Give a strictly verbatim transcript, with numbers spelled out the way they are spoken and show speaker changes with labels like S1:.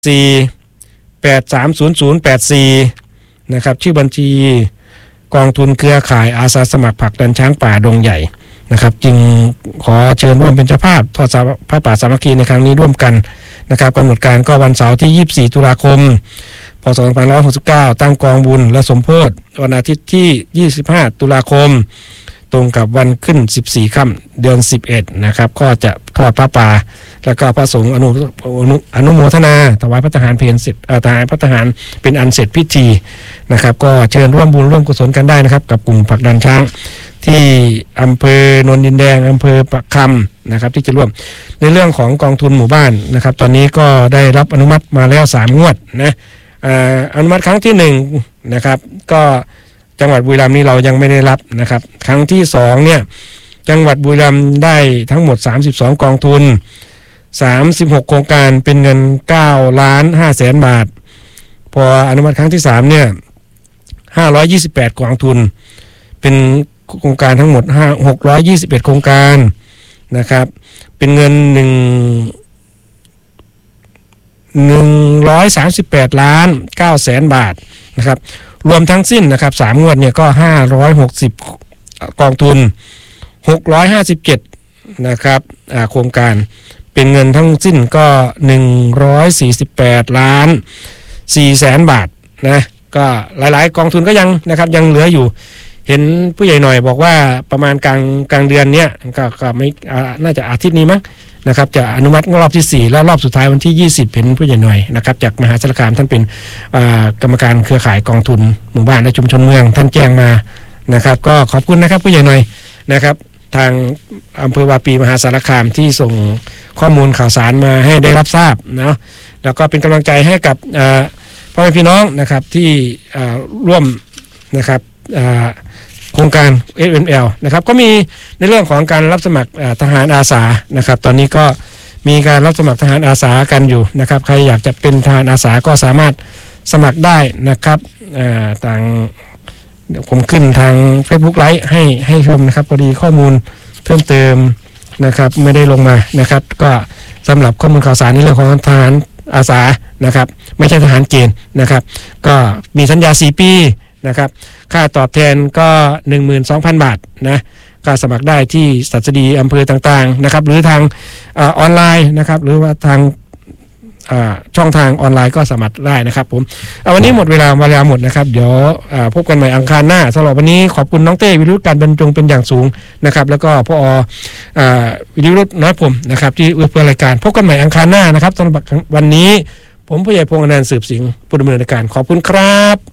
S1: สี่ แปด สาม ศูนย์ ศูนย์ แปด สี่นะครับชื่อบัญชีกองทุนเครือข่ายอาสาสมัครผลักดันช้างป่าดงใหญ่นะครับจึงขอเชิญร่วมเป็นเจ้าภาพทอดผ้าป่าสามัคคีในครั้งนี้ร่วมกันนะครับกำหนดการก็วันเสาร์ที่ยี่สิบสี่ตุลาคมพ.ศ. สองพันห้าร้อยหกสิบเก้าตั้งกองบุญและสมโภชวันอาทิตย์ที่ยี่สิบห้าตุลาคมตรงกับวันขึ้นสิบสี่ค่ำเดือนสิบเอ็ดนะครับก็จะทอดผ้าป่าแล้วก็พระสงฆ์อนุอนุโมทนาถวายพระทหารเพลเสร็จถวายพระทหารเป็นอันเสร็จพิธีนะครับก็เชิญร่วมบุญร่วมกุศลกันได้นะครับกับกลุ่มผลักดันช้างที่อำเภอโนนดินแดงอำเภอปะคำนะครับที่จะร่วมในเรื่องของกองทุนหมู่บ้านนะครับตอนนี้ก็ได้รับอนุมัติมาแล้วสามงวดนะอนุมัติครั้งที่หนึ่งนะครับก็จังหวัดบุรีรัมย์นี้เรายังไม่ได้รับนะครับครั้งที่สองเนี่ยจังหวัดบุรีรัมย์ได้ทั้งหมดสามสิบสองกองทุนสามสิบหกโครงการเป็นเงินเก้าล้านห้าแสนบาทพออนุมัติครั้งที่สามเนี่ยห้าร้อยยี่สิบแปดกองทุนเป็นโครงการทั้งหมดหกร้อยยี่สิบเอ็ดโครงการนะครับเป็นเงินหนึ่งหนึ่งร้อยสามสิบแปดล้านเก้าแสนบาทนะครับรวมทั้งสิ้นนะครับสามงวดเนี่ยก็ห้าร้อยหกสิบกองทุนหกร้อยห้าสิบเจ็ดนะครับโครงการเป็นเงินทั้งสิ้นก็หนึ่งร้อยสี่สิบแปดล้านสี่แสนบาทนะก็หลายๆกองทุนก็ยังนะครับยังเหลืออยู่เห็นผู้ใหญ่หน่อยบอกว่าประมาณกลางกลางเดือนเนี้ยก็ก็ไม่น่าจะอาทิตย์นี้มั้งนะครับจะอนุมัติรอบที่สี่และรอบสุดท้ายวันที่ยี่สิบเห็นผู้ใหญ่หน่อยนะครับจากมหาสารคามท่านเป็นกรรมการเครือข่ายกองทุนหมู่บ้านและชุมชนเมืองท่านแจ้งมานะครับก็ขอบคุณนะครับผู้ใหญ่หน่อยนะครับทางอำเภอวาปีมหาสารคามที่ส่งข้อมูลข่าวสารมาให้ได้รับทราบเนาะแล้วก็เป็นกำลังใจให้กับพ่อแม่พี่น้องนะครับที่ร่วมนะครับโครงการ เอส เอ็ม แอล นะครับก็มีในเรื่องของการรับสมัครทหารอาสานะครับตอนนี้ก็มีการรับสมัครทหารอาสากันอยู่นะครับใครอยากจะเป็นทหารอาสาก็สามารถสมัครได้นะครับทางผมขึ้นทาง Facebook ไลฟ์ให้ให้ชมนะครับพอดีข้อมูลเพิ่มเติมนะครับไม่ได้ลงมานะครับก็สำหรับข้อมูลข่าวสารในเรื่องของทหารอาสานะครับไม่ใช่ทหารเกณฑ์นะครับก็มีสัญญาสี่ปีนะครับค่าตอบแทนก็ หนึ่งหมื่นสองพัน บาทนะก็สมัครได้ที่ศัสดีอำเภอต่างๆนะครับหรือทางออนไลน์นะครับหรือว่าทางช่องทางออนไลน์ก็สมัครได้นะครับผมวันนี้หมดเวลาเวลาหมดนะครับเดี๋ยวพบกันใหม่อังคารหน้าสำหรับวันนี้ขอบคุณน้องเต้วิรุธการบรรจงเป็นอย่างสูงนะครับแล้วก็พ่อวิรุธน้อยผมนะครับที่เอื้อเฟื้อรายการพบกันใหม่อังคารหน้านะครับสำหรับวันนี้ผมผู้ใหญ่พงษ์อนันต์สืบสิงห์ผู้ดำเนินรายการขอบคุณครับ